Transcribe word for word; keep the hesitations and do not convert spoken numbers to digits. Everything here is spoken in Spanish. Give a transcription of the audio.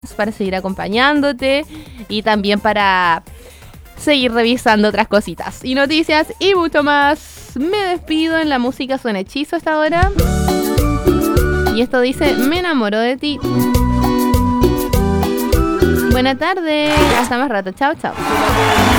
para seguir acompañándote y también para seguir revisando otras cositas y noticias y mucho más. Me despido. En la música suena Hechizo hasta ahora. Y esto dice: me enamoro de ti. Buena tarde. Hasta más rato. Chao, chao.